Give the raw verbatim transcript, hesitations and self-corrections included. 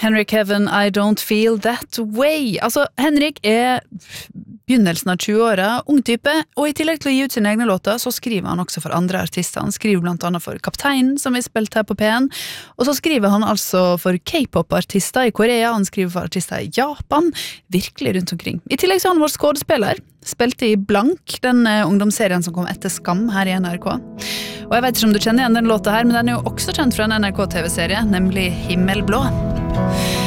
Henrik Heaven, I don't feel that way. Altså, Henrik er begynnelsen av tjue-åra, ung type, og i tillegg til å gi ut sine egne låter, så skriver han også for andre artister. Han skriver blant annet for Kapteinen, som vi spilte her på P N, og så skriver han altså for K-pop-artister i Korea, han skriver for artister i Japan, virkelig rundt omkring. I tillegg så er han vår skådespiller, spilte i Blank, den ungdomsserien som kom etter Skam her i N R K. Og jeg vet ikke om du kjenner igjen den låta her, men den er jo også kjent fra en N R K-T V-serie, nemlig Himmelblå.